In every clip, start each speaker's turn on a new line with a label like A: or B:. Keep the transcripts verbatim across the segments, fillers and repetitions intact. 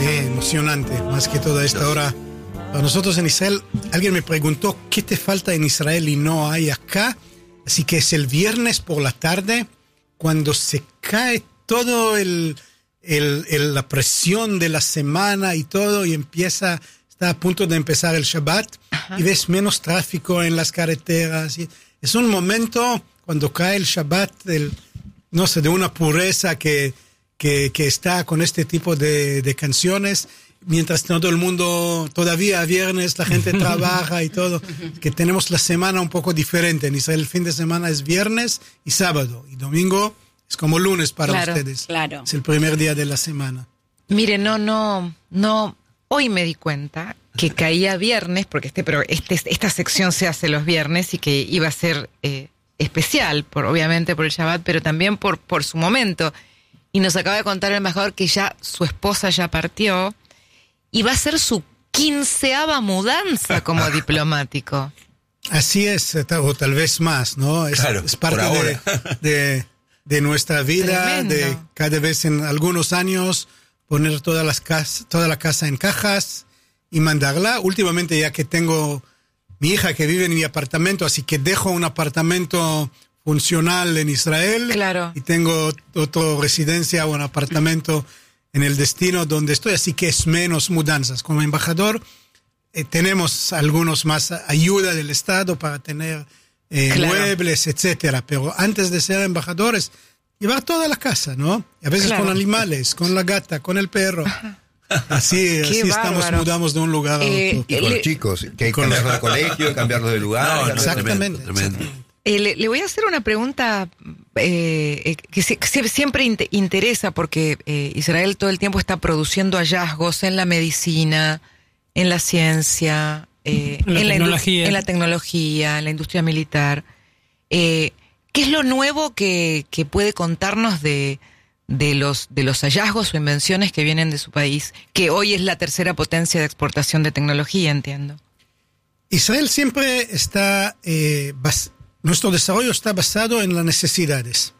A: Sí, emocionante, más que toda esta hora. Para nosotros en Israel, alguien me preguntó qué te falta en Israel y no hay acá. Así que es el viernes por la tarde, cuando se cae todo el, el, el la presión de la semana y todo, y empieza, está a punto de empezar el Shabbat. Ajá. Y ves menos tráfico en las carreteras. Y es un momento cuando cae el Shabbat, el, no sé, de una pureza que, que, que está con este tipo de, de canciones. Mientras todo el mundo, todavía viernes, la gente trabaja y todo, que tenemos la semana un poco diferente. En Israel el fin de semana es viernes y sábado, y domingo es como lunes para
B: claro,
A: ustedes.
B: Claro.
A: Es el primer día de la semana.
B: Mire, no, no, no, hoy me di cuenta que caía viernes, porque este, pero este, esta sección se hace los viernes y que iba a ser eh, especial, por, obviamente por el Shabbat, pero también por, por su momento. Y nos acaba de contar el embajador que ya su esposa ya partió, y va a ser su quinceava mudanza como diplomático.
A: Así es, o tal vez más, ¿no? Es,
C: claro,
A: es parte de, de, de nuestra vida, tremendo. De cada vez en algunos años poner todas las cas- toda la casa en cajas y mandarla. Últimamente, ya que tengo mi hija que vive en mi apartamento, así que dejo un apartamento funcional en Israel.
B: Claro.
A: Y tengo otra residencia o un apartamento en el destino donde estoy, así que es menos mudanzas. Como embajador, eh, tenemos algunos más ayuda del Estado para tener eh, claro. muebles, etcétera. Pero antes de ser embajadores, llevar toda la casa, ¿no? Y a veces claro. con animales, con la gata, con el perro. Así, así estamos, mudamos de un lugar
D: eh,
A: a otro.
D: Y con los chicos, que hay que cambiarlos de colegio, cambiarlos de lugar.
A: No, exactamente.
C: Tremendo, tremendo.
B: Eh, le, le voy a hacer una pregunta eh, que, se, que siempre in- interesa porque eh, Israel todo el tiempo está produciendo hallazgos en la medicina, en la ciencia, eh,
E: en, la
B: en, la
E: tecnología.
B: Indu- en la tecnología, en la industria militar. Eh, ¿Qué es lo nuevo que, que puede contarnos de, de, los, de los hallazgos o invenciones que vienen de su país, que hoy es la tercera potencia de exportación de tecnología, entiendo?
A: Israel siempre está... Eh, bas- Nuestro desarrollo está basado en las necesidades.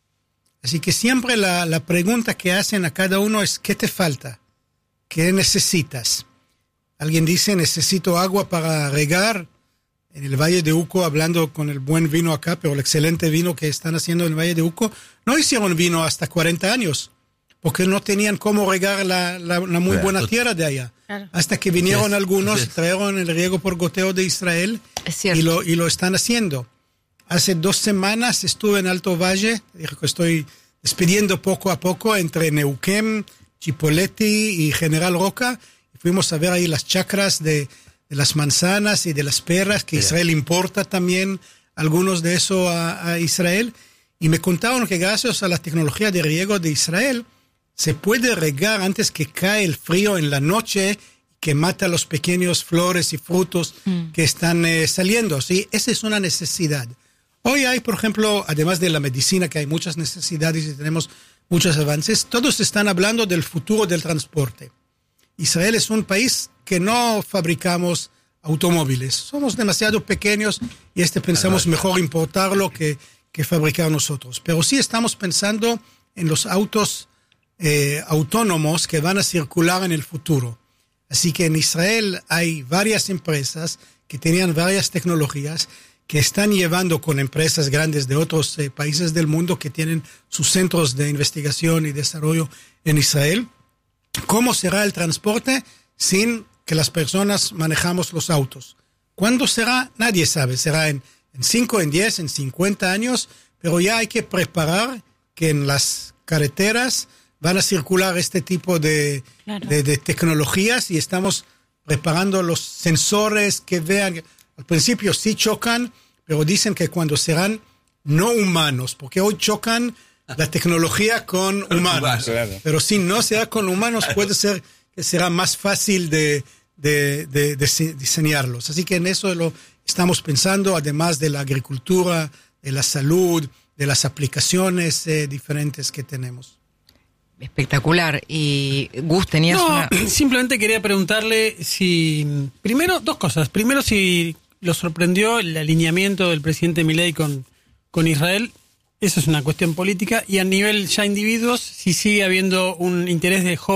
A: Así que siempre la, la pregunta que hacen a cada uno es, ¿qué te falta? ¿Qué necesitas? Alguien dice, necesito agua para regar en el Valle de Uco, hablando con el buen vino acá, pero el excelente vino que están haciendo en el Valle de Uco, no hicieron vino hasta cuarenta años, porque no tenían cómo regar la, la, la muy
C: claro.
A: buena tierra de allá. Claro. Hasta que vinieron sí, algunos, sí. trajeron el riego por goteo de Israel y lo, y lo están haciendo. Hace dos semanas estuve en Alto Valle, dije que estoy despidiendo poco a poco entre Neuquén, Chipoleti y General Roca. Y fuimos a ver ahí las chacras de, de las manzanas y de las peras, que Israel importa también algunos de eso a, a Israel. Y me contaron que gracias a la tecnología de riego de Israel, se puede regar antes que cae el frío en la noche, que mata los pequeños flores y frutos mm. que están eh, saliendo. ¿Sí? Esa es una necesidad. Hoy hay, por ejemplo, además de la medicina, que hay muchas necesidades y tenemos muchos avances, todos están hablando del futuro del transporte. Israel es un país que no fabricamos automóviles. Somos demasiado pequeños y este pensamos mejor importarlo que, que fabricar nosotros. Pero sí estamos pensando en los autos eh, autónomos que van a circular en el futuro. Así que en Israel hay varias empresas que tenían varias tecnologías que están llevando con empresas grandes de otros eh, países del mundo que tienen sus centros de investigación y desarrollo en Israel. ¿Cómo será el transporte sin que las personas manejamos los autos? ¿Cuándo será? Nadie sabe. Será en, en cinco, en diez, en cincuenta años, pero ya hay que preparar que en las carreteras van a circular este tipo de, claro. de, de tecnologías y estamos preparando los sensores que vean. Al principio sí chocan, pero dicen que cuando serán no humanos, porque hoy chocan la tecnología con humanos. Claro. Pero si no será con humanos, puede ser que será más fácil de, de, de, de diseñarlos. Así que en eso lo estamos pensando, además de la agricultura, de la salud, de las aplicaciones eh, diferentes que tenemos.
B: Espectacular. Y Gus, tenías
E: no,
B: una...
E: simplemente quería preguntarle si... Primero, dos cosas. Primero, si lo sorprendió el alineamiento del presidente Milei con, con Israel. Eso es una cuestión política. Y a nivel ya individuos, si sigue habiendo un interés de jóvenes,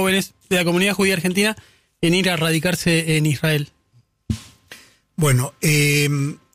E: de la comunidad judía argentina en ir a radicarse en Israel?
A: Bueno, eh,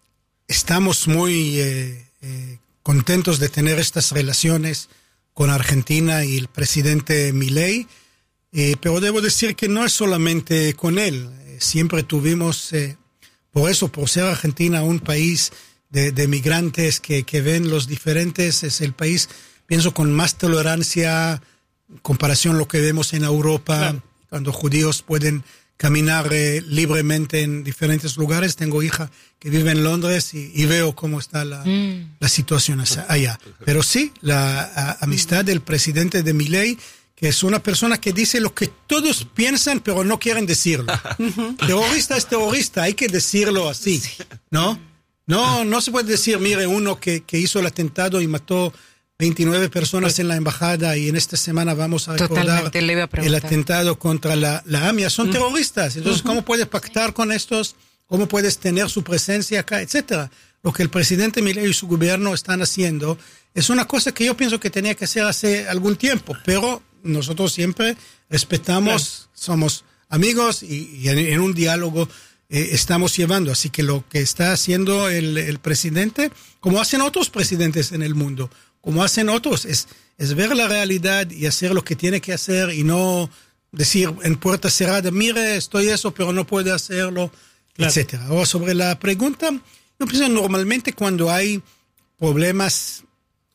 A: estamos muy eh, eh, contentos de tener estas relaciones con Argentina y el presidente Milei, eh, pero debo decir que no es solamente con él. Eh, siempre tuvimos, eh, por eso, por ser Argentina un país de, de migrantes que, que ven los diferentes, es el país, pienso, con más tolerancia en comparación a lo que vemos en Europa, claro. Cuando judíos pueden caminar eh, libremente en diferentes lugares. Tengo hija que vive en Londres y, y veo cómo está la, mm. la situación allá. Pero sí, la a, amistad del presidente de Milei, que es una persona que dice lo que todos piensan, pero no quieren decirlo. Terrorista es terrorista, hay que decirlo así, ¿no? No, no se puede decir, mire, uno que, que hizo el atentado y mató veintinueve personas en la embajada y en esta semana vamos a recordar a el atentado contra la, la AMIA. Son uh-huh. terroristas. Entonces, ¿cómo puedes pactar con estos? ¿Cómo puedes tener su presencia acá? Etcétera. Lo que el presidente Milei y su gobierno están haciendo es una cosa que yo pienso que tenía que hacer hace algún tiempo, pero nosotros siempre respetamos, claro. somos amigos y, y en, en un diálogo eh, estamos llevando. Así que lo que está haciendo el, el presidente, como hacen otros presidentes en el mundo, como hacen otros, es, es ver la realidad y hacer lo que tiene que hacer y no decir en puerta cerrada, mire, estoy eso, pero no puede hacerlo, claro. etcétera. Ahora, sobre la pregunta, yo pienso normalmente cuando hay problemas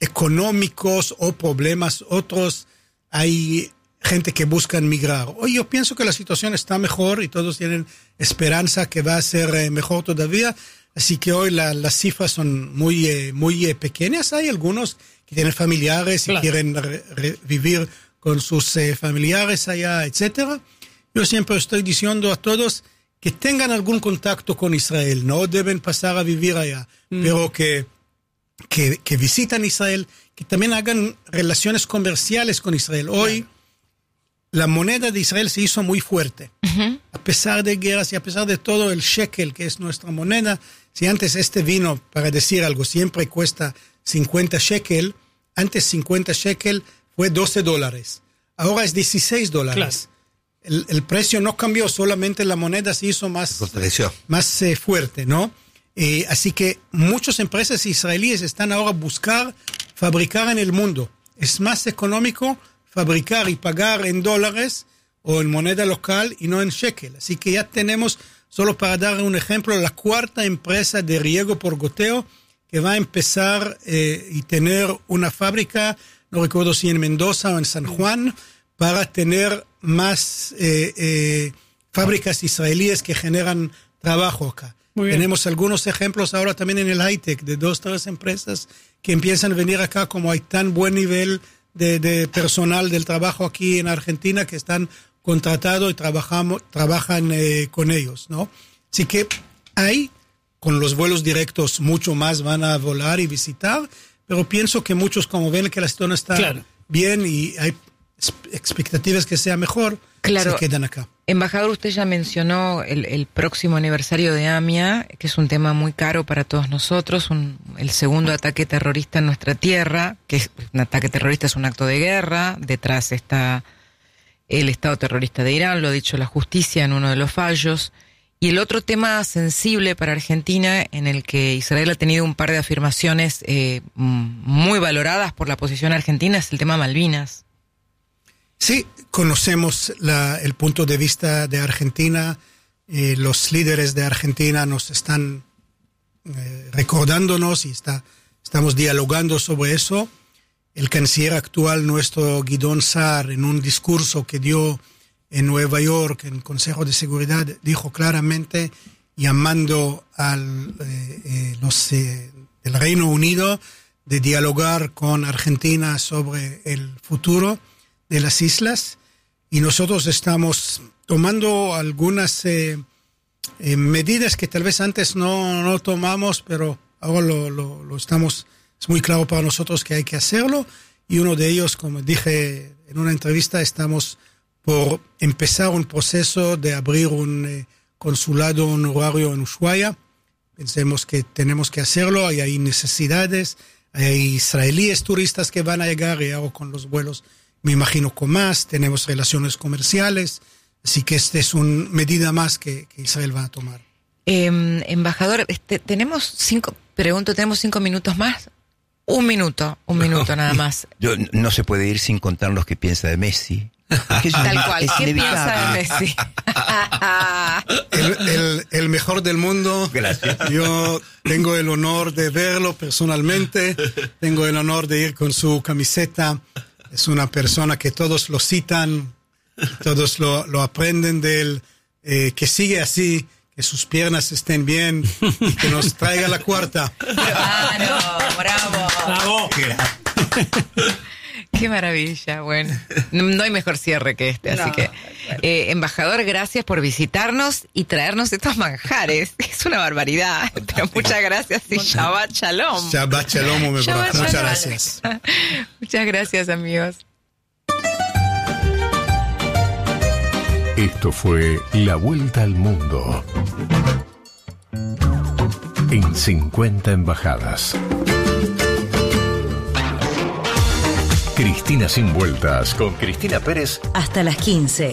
A: económicos o problemas otros, hay gente que busca migrar. Hoy yo pienso que la situación está mejor y todos tienen esperanza que va a ser mejor todavía. Así que hoy la, las cifras son muy, eh, muy eh, pequeñas. Hay algunos que tienen familiares y claro. quieren re, re, vivir con sus eh, familiares allá, etcétera. Yo siempre estoy diciendo a todos que tengan algún contacto con Israel. No deben pasar a vivir allá, mm. pero que, que, que visitan Israel, que también hagan relaciones comerciales con Israel. Hoy claro. la moneda de Israel se hizo muy fuerte. Uh-huh. A pesar de guerras y a pesar de todo, el shekel, que es nuestra moneda, si antes este vino, para decir algo, siempre cuesta cincuenta shekel, antes cincuenta shekel fue doce dólares. Ahora es dieciséis dólares. Claro. El, el precio no cambió, solamente la moneda se hizo más, más eh, fuerte, ¿no? Eh, así que muchas empresas israelíes están ahora buscar fabricar en el mundo. Es más económico fabricar y pagar en dólares o en moneda local y no en shekel. Así que ya tenemos, solo para dar un ejemplo, la cuarta empresa de riego por goteo que va a empezar eh, y tener una fábrica, no recuerdo si en Mendoza o en San Juan, para tener más eh, eh, fábricas israelíes que generan trabajo acá. Tenemos algunos ejemplos ahora también en el high-tech de dos, tres empresas que empiezan a venir acá, como hay tan buen nivel de, de personal del trabajo aquí en Argentina que están contratados y trabajamos, trabajan eh, con ellos, ¿no? Así que hay, con los vuelos directos, mucho más van a volar y visitar, pero pienso que muchos, como ven que la situación está claro. bien y hay expectativas que sea mejor, claro. se quedan acá.
B: Embajador, usted ya mencionó el, el próximo aniversario de AMIA, que es un tema muy caro para todos nosotros, un, el segundo ataque terrorista en nuestra tierra, que es un ataque terrorista, es un acto de guerra, detrás está el Estado terrorista de Irán, lo ha dicho la justicia en uno de los fallos, y el otro tema sensible para Argentina, en el que Israel ha tenido un par de afirmaciones eh, muy valoradas por la posición argentina, es el tema Malvinas.
A: Sí, conocemos la, el punto de vista de Argentina. Eh, los líderes de Argentina nos están eh, recordándonos y está, estamos dialogando sobre eso. El canciller actual, nuestro Gideon Sa'ar, en un discurso que dio en Nueva York, en el Consejo de Seguridad, dijo claramente, llamando a eh, eh, los eh, del Reino Unido de dialogar con Argentina sobre el futuro de las islas, y nosotros estamos tomando algunas eh, eh, medidas que tal vez antes no, no tomamos, pero ahora lo, lo, lo estamos, es muy claro para nosotros que hay que hacerlo, y uno de ellos, como dije en una entrevista, estamos por empezar un proceso de abrir un eh, consulado honorario en Ushuaia. Pensemos que tenemos que hacerlo, y hay necesidades, hay israelíes turistas que van a llegar, y ahora con los vuelos me imagino con más, tenemos relaciones comerciales, así que esta es una medida más que, que Israel va a tomar.
B: Eh, embajador, este, tenemos cinco, pregunto, ¿tenemos cinco minutos más? Un minuto, un minuto nada más.
D: Yo, no se puede ir sin contar lo que piensa de Messi.
B: Tal cual, ¿qué piensa de Messi?
A: el, el, el mejor del mundo.
D: Gracias.
A: Yo tengo el honor de verlo personalmente, tengo el honor de ir con su camiseta. Es una persona que todos lo citan, todos lo, lo aprenden de él, eh, que sigue así, que sus piernas estén bien y que nos traiga la cuarta.
B: ¡Bravo! ¡Bravo!
E: ¡Bravo!
B: ¡Qué maravilla! Bueno, no hay mejor cierre que este, así no, que... Eh, embajador, gracias por visitarnos y traernos estos manjares. Es una barbaridad, pero muchas gracias y Shabbat Shalom.
A: Shabbat Shalom, me Shabbat muchas Shalom. Gracias.
B: Muchas gracias, amigos.
C: Esto fue La Vuelta al Mundo en cincuenta embajadas. Cristina sin vueltas con Cristina Pérez
F: hasta las quince.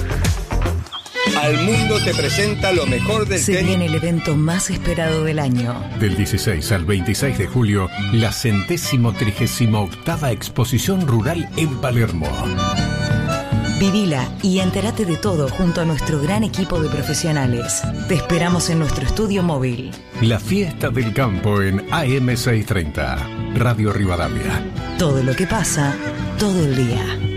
D: Al Mundo te presenta lo mejor del
F: Se
D: tenis.
F: viene el evento más esperado del año.
C: Del dieciséis al veintiséis de julio, la centésimo trigésima octava exposición rural en Palermo.
F: Vivila y entérate de todo junto a nuestro gran equipo de profesionales. Te esperamos en nuestro estudio móvil.
C: La fiesta del campo en A M seiscientos treinta, Radio Rivadavia.
F: Todo lo que pasa, todo el día.